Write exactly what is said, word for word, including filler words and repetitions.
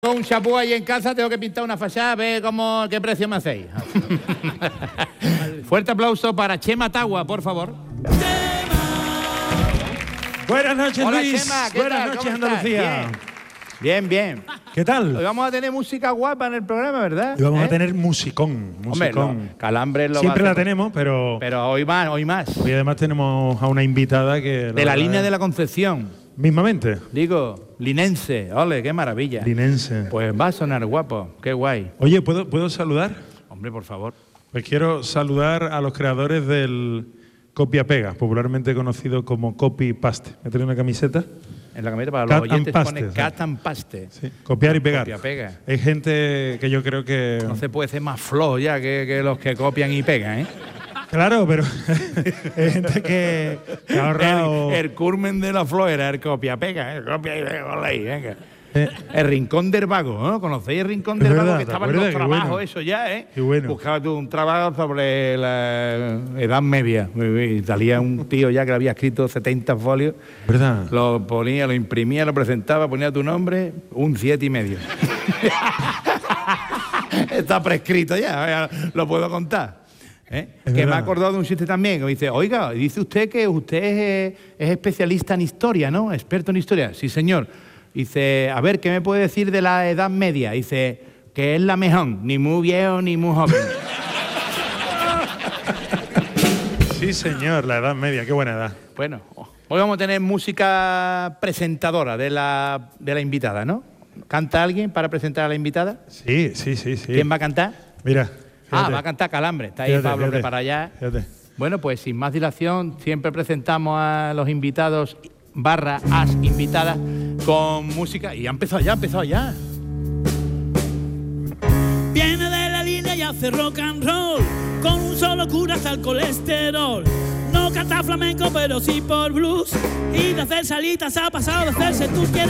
Un chapú ahí en casa, tengo que pintar una fachada, a ver cómo, qué precio me hacéis. Fuerte aplauso para Chema Tagua, por favor. Buenas noches, Hola, Luis. Chema, ¿qué Buenas tal? noches, ¿Cómo Andalucía. estás? Bien, bien. ¿Qué tal? Hoy vamos a tener música guapa en el programa, ¿verdad? Y vamos ¿Eh? a tener musicón. Hombre, musicón. lo- Calambre lo Siempre va a la hacer- tenemos, pero, Pero hoy más, hoy más. hoy además tenemos a una invitada que… De la verdad línea es- de la Concepción. Mismamente. Digo, linense. Ole, qué maravilla. Linense. Pues va a sonar guapo. Qué guay. Oye, ¿puedo, ¿puedo saludar? Hombre, por favor. Pues quiero saludar a los creadores del Copia-Pega, popularmente conocido como Copy-Paste. Me trae una camiseta. En la camiseta para Cut los oyentes and paste, pone sí. cat and paste. Sí, copiar y pegar. Copia-pega. Es gente que yo creo que… No se puede ser más flojo ya que, que los que copian y pegan, ¿eh? Claro, pero es gente que, que ha ahorrado… El, el culmen de la flojera, el copia-pega, ¿eh? Copia y pega, ole, venga. Eh. El Rincón del Vago, ¿no? ¿Conocéis el Rincón del Es Vago? verdad, Que ¿te estaban los acuerdas? Qué trabajos, bueno. eso ya, ¿eh? Qué bueno. Buscaba tú un trabajo sobre la Edad Media. Y salía un tío ya que había escrito setenta folios. ¿Verdad? Lo ponía, lo imprimía, lo presentaba, ponía tu nombre, un siete y medio. Está prescrito ya, ya lo puedo contar. ¿Eh? Es Que me verdad. ha acordado de un chiste también, que me dice, oiga, dice usted que usted es, eh, es especialista en historia, ¿no? Experto en historia. Sí, señor. Dice, a ver, ¿qué me puede decir de la Edad Media? Dice, que es la mejor, ni muy viejo ni muy joven. Sí, señor, la edad media, qué buena edad. Bueno, hoy vamos a tener música presentadora de la, de la invitada, ¿no? ¿Canta alguien para presentar a la invitada? Sí, sí, sí, sí. ¿Quién va a cantar? Mira. Ah, fíjate. va a cantar Calambre. Está ahí Fíjate, Pablo fíjate, para allá. fíjate. Bueno, pues sin más dilación, siempre presentamos a los invitados barra as invitadas con música. Y ha empezado ya, ha empezado ya. Viene de la línea y hace rock and roll, con un solo cura hasta el colesterol. No canta flamenco, pero sí por blues. Y de hacer salitas ha pasado de hacerse tú quieres.